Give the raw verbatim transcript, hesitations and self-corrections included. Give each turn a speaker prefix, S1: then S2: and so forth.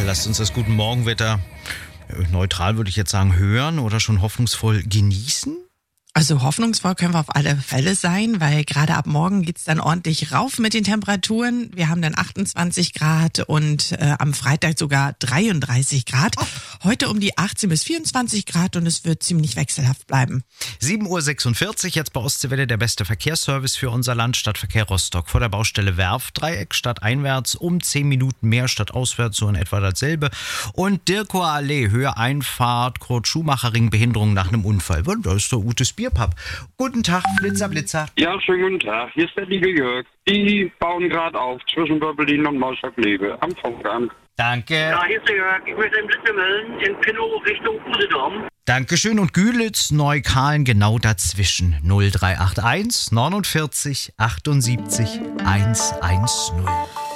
S1: lasst uns das guten Morgenwetter neutral, würde ich jetzt sagen, hören oder schon hoffnungsvoll genießen?
S2: Also hoffnungsvoll können wir auf alle Fälle sein, weil gerade ab morgen geht's dann ordentlich rauf mit den Temperaturen. Wir haben dann achtundzwanzig Grad und äh, am Freitag sogar dreiunddreißig Grad. Oh. Heute um die achtzehn bis vierundzwanzig Grad und es wird ziemlich wechselhaft bleiben.
S1: sieben Uhr sechsundvierzig, jetzt bei Ostseewelle der beste Verkehrsservice für unser Land. Stadtverkehr Rostock vor der Baustelle Werftdreieck, stadteinwärts um zehn Minuten mehr, stadtauswärts so in etwa dasselbe. Und Dirkower Allee, Höhe Einfahrt, Kurt-Schumacher-Ring, Behinderung nach einem Unfall. Da ist der Utes Bierpub. Guten Tag, Blitzer, Blitzer.
S3: Ja, schönen guten Tag. Hier ist der liebe Jörg. Die bauen gerade auf zwischen Böblin und Mauschak-Lebe am Funkamt.
S1: Danke.
S4: Ja, hier ist der Jörg. Ich möchte einen Blitzer melden in Pinnow Richtung Usedom.
S1: Dankeschön. Und Gühlitz, Neukalen genau dazwischen. null drei acht eins neunundvierzig achtundsiebzig hundertzehn.